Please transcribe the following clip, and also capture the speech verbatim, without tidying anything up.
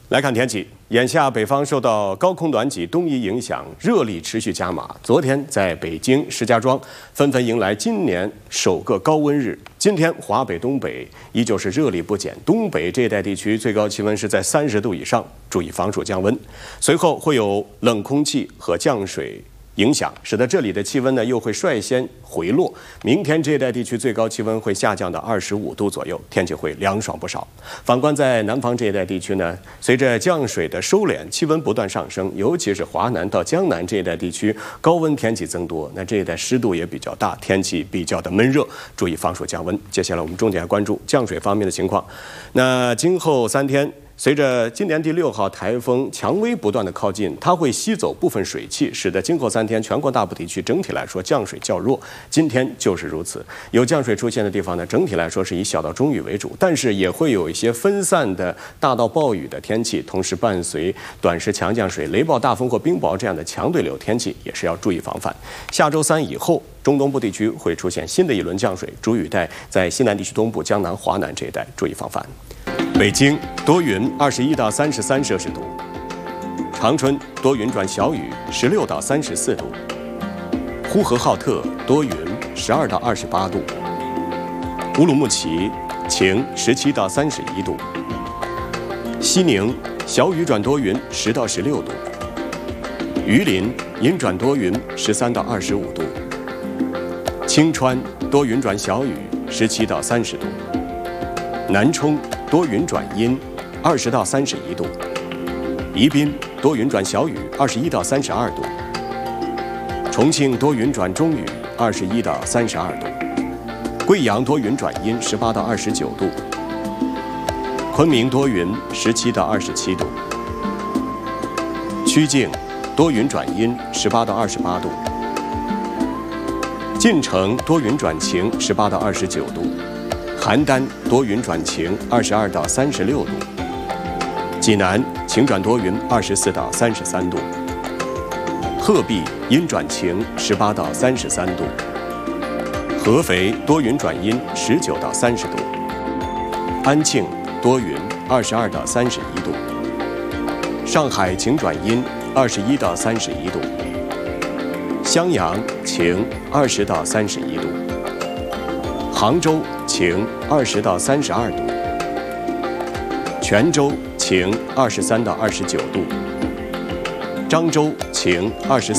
来看天气，眼下北方受到高空暖气东移影响，热力持续加码。昨天在北京、石家庄纷纷迎来今年首个高温日。今天华北、东北依旧是热力不减，东北这一带地区最高气温是在三十度以上，注意防暑降温。随后会有冷空气和降水影响，使得这里的气温呢又会率先回落。明天这一带地区最高气温会下降到二十五度左右，天气会凉爽不少。反观在南方这一带地区呢，随着降水的收敛，气温不断上升，尤其是华南到江南这一带地区，高温天气增多。那这一带湿度也比较大，天气比较的闷热，注意防暑降温。接下来我们重点关注降水方面的情况。那今后三天，随着今年第六号台风蔷薇不断的靠近，它会吸走部分水汽，使得今后三天全国大部地区整体来说降水较弱。今天就是如此，有降水出现的地方呢，整体来说是以小到中雨为主，但是也会有一些分散的大到暴雨的天气，同时伴随短时强降水、雷暴大风或冰雹这样的强对流天气，也是要注意防范。下周三以后，中东部地区会出现新的一轮降水，主雨带在西南地区东部、江南、华南这一带注意防范。北京多云，二十一到三十三摄氏度；长春多云转小雨，十六到三十四度；呼和浩特多云，十二到二十八度；乌鲁木齐晴，十七到三十一度；西宁小雨转多云，十到十六度；榆林阴转多云，十三到二十五度；青川多云转小雨，十七到三十度；南充多云转阴，二十到三十一度；宜宾多云转小雨，二十一到三十二度；重庆多云转中雨，二十一到三十二度；贵阳多云转阴，十八到二十九度；昆明多云，十七到二十七度；曲靖多云转阴，十八到二十八度；晋城多云转晴，十八到二十九度；邯郸多云转晴，二十二到三十六度；济南晴转多云，二十四到三十三度；鹤壁阴转晴，十八到三十三度；合肥多云转阴，十九到三十度；安庆多云，二十二到三十一度；上海晴转阴，二十一到三十一度；襄阳晴，二十到三十一度；杭州晴，二十到三十二度；泉州晴，二十三到二十九度；漳州晴，二十。